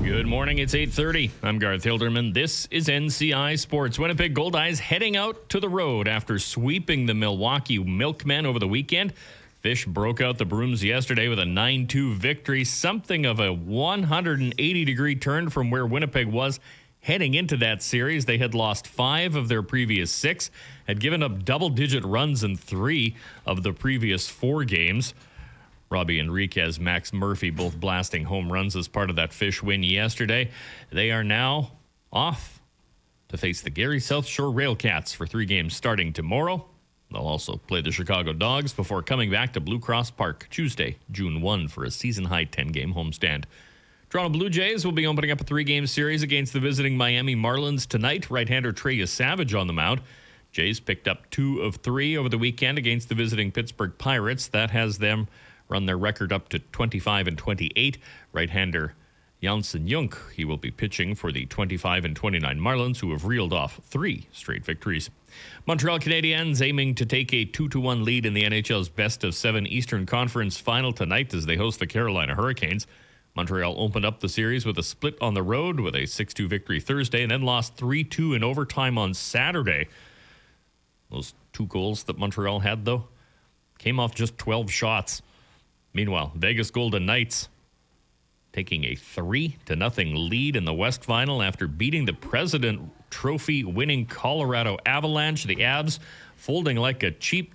Good morning. It's 8:30. I'm Garth Hilderman. This is NCI Sports. Winnipeg Goldeyes heading out to the road after sweeping the Milwaukee Milkmen over the weekend. Fish broke out the brooms yesterday with a 9-2 victory, something of a 180-degree turn from where Winnipeg was heading into that series. They had lost 5 of their previous 6, had given up double-digit runs in 3 of the previous 4 games. Robbie Enriquez, Max Murphy, both blasting home runs as part of that Fish win yesterday. They are now off to face the Gary South Shore Railcats for 3 games starting tomorrow. They'll also play the Chicago Dogs before coming back to Blue Cross Park Tuesday, June 1 for a season-high 10-game homestand. Toronto Blue Jays will be opening up a 3-game series against the visiting Miami Marlins tonight. Right-hander Trey Savage on the mound. Jays picked up 2 of 3 over the weekend against the visiting Pittsburgh Pirates. That has them run their record up to 25-28. Right-hander Jansen Junk, he will be pitching for the 25-29 Marlins, who have reeled off 3 straight victories. Montreal Canadiens aiming to take a 2-1 lead in the NHL's best-of-7 Eastern Conference final tonight as they host the Carolina Hurricanes. Montreal opened up the series with a split on the road with a 6-2 victory Thursday and then lost 3-2 in overtime on Saturday. Those 2 goals that Montreal had, though, came off just 12 shots. Meanwhile, Vegas Golden Knights taking a 3-0 lead in the West Final after beating the President Trophy winning Colorado Avalanche. The Avs folding like a cheap